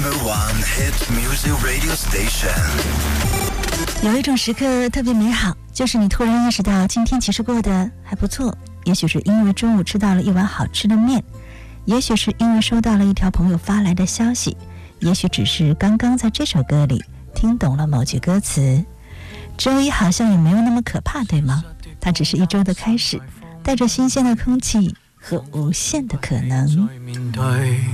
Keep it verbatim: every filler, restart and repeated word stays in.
Number one hit music radio station。 有一种时刻特别美好，就是你突然意识到今天其实过得还不错，也许是因为中午吃到了一碗好吃的面，也许是因为收到了一条朋友发来的消息，也许只是刚刚在这首歌里听懂了某句歌词。周一好像也没有那么可怕，对吗？它只是一周的开始，带着新鲜的空气和无限的可能。